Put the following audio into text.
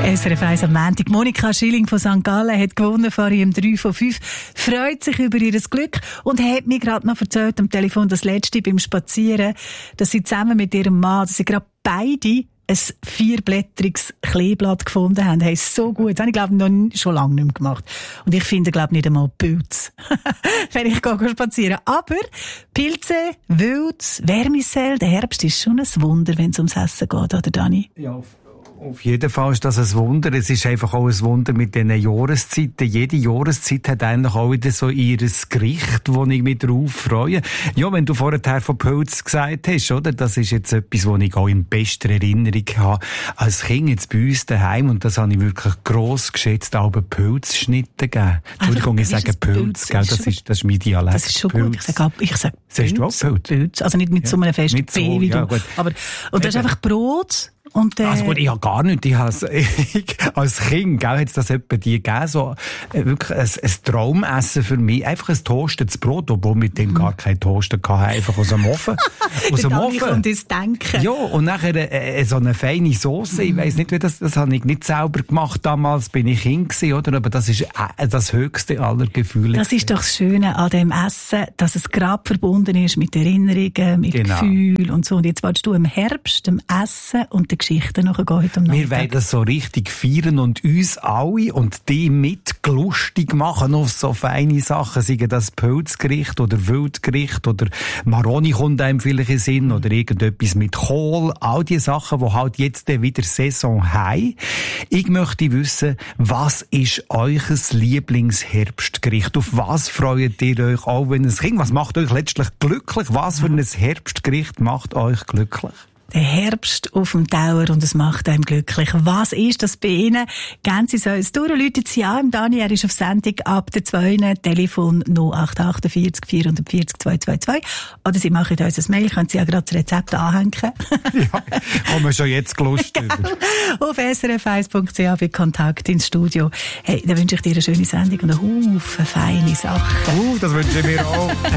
SRF 1 am Montag. Monika Schilling von St. Gallen hat gewonnen vor ihrem 3 von 5. Freut sich über ihr Glück und hat mir gerade noch erzählt am Telefon, das letzte beim Spazieren, dass sie zusammen mit ihrem Mann, dass sie gerade beide ein 4-blättriges Kleeblatt gefunden haben. Hey, so gut. Das habe ich, glaube ich, schon lange nicht mehr gemacht. Und ich finde, glaube ich, nicht einmal Pilze, wenn ich gehe spazieren. Aber Pilze, Wild, Vermicell, der Herbst ist schon ein Wunder, wenn es ums Essen geht, oder Dani? Ja, auf jeden Fall ist das ein Wunder. Es ist einfach auch ein Wunder mit diesen Jahreszeiten. Jede Jahreszeit hat eigentlich auch wieder so ihr Gericht, wo ich mich drauf freue. Ja, wenn du vorher von Pilz gesagt hast, oder? Das ist jetzt etwas, was ich auch in bester Erinnerung habe. Als Kind jetzt bei uns daheim, und das habe ich wirklich gross geschätzt, auch Pilzschnitte gegeben. Entschuldigung, ich sage Pilz, gell? Das ist mein Dialekt. Das ist schon gut. Ich sage Pilz. Sagst du auch Pilz? Also nicht mit so einem festen nicht P wie ja, du. Aber, und das ist einfach Brot. Und, also gut, ich habe gar nicht. Als Kind, gell, hat es das etwa die gegeben, so, wirklich ein Traumessen für mich. Einfach ein toastetes Brot, obwohl mit dem gar kein Toaster hatte, einfach aus dem Ofen. Aus dem Ofen. Und das Denken. Ja, und nachher so eine feine Sauce. Ich weiss nicht, wie das habe ich nicht selber gemacht damals, bin ich Kind gewesen, oder? Aber das ist das höchste aller Gefühle. Das ist doch das Schöne an dem Essen, dass es gerade verbunden ist mit Erinnerungen, mit Gefühlen und so. Und jetzt willst du im Herbst, im Essen und die Geschichten nachher gehen heute am Nachmittag. Wir wollen das so richtig feiern und uns alle und die mit lustig machen auf so feine Sachen, seien das Pilzgericht oder Wildgericht oder Maroni kommt einem vielleicht in Sinn oder irgendetwas mit Kohl, all die Sachen, die halt jetzt wieder Saison haben. Ich möchte wissen, was ist euer Lieblingsherbstgericht? Auf was freut ihr euch auch, wenn es Kind? Was macht euch letztlich glücklich? Was für ein Herbstgericht macht euch glücklich? Der Herbst auf dem Tower und es macht einem glücklich. Was ist das bei Ihnen? Gehen Sie so uns durch, läutet Sie an. Dani, er ist auf Sendung ab der 2. Telefon 0848 440 222. Oder Sie machen uns ein Mail, können Sie ja gerade das Rezept anhängen. Ja, haben wir schon jetzt Lust über. Auf srf1.ch bei Kontakt ins Studio. Hey, dann wünsche ich dir eine schöne Sendung und einen Haufen feine Sachen. Das wünsche ich mir auch.